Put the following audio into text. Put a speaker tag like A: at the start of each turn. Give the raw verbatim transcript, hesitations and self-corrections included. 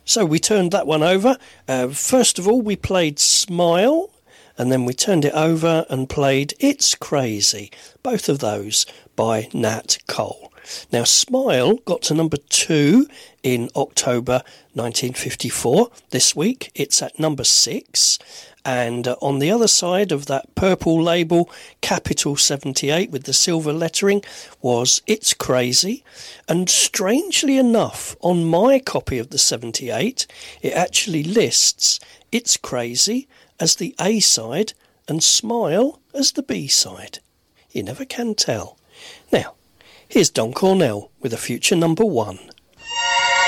A: So we turned that one over. Uh, first of all, we played Smile, and then we turned it over and played It's Crazy. Both of those by Nat Cole. Now, Smile got to number two in October nineteen fifty-four. This week, it's at number six. And uh, on the other side of that purple label, capital seventy-eight with the silver lettering, was It's Crazy. And strangely enough, on my copy of the seventy-eight, it actually lists It's Crazy as the A side and Smile as the B side. You never can tell. Now, here's Don Cornell with a future number one.